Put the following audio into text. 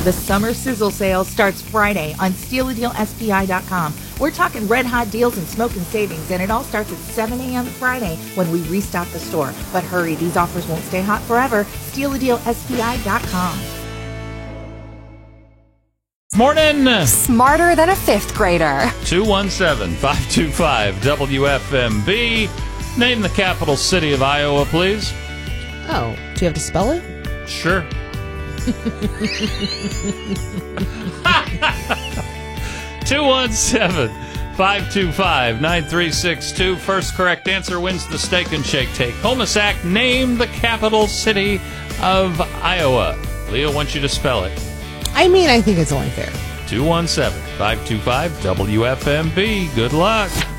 The summer sizzle sale starts Friday on SteelADealSPI.com. We're talking red hot deals and smoking savings, and it all starts at 7 a.m. Friday when we restock the store. But hurry, these offers won't stay hot forever. SteelADealSPI.com. Morning. Smarter than a fifth grader. 217-525-WFMB. Name the capital city of Iowa, please. Oh, do you have to spell it? Sure. 217-525-9362. First correct answer wins the Steak and Shake Take Home Sack. Name the capital city of Iowa. Leo wants you to spell it. I mean, I think it's only fair. 217-525-WFMB. Good luck.